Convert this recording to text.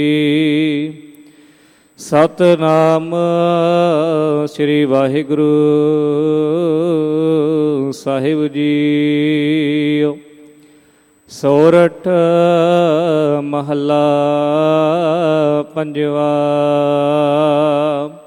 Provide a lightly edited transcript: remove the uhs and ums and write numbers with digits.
ਸਤਿਨਾਮ ਸ੍ਰੀ ਵਾਹਿਗੁਰੂ ਸਾਹਿਬ ਜੀ। ਸੋਰਠ ਮਹੱਲਾ ਪੰਜਵਾ।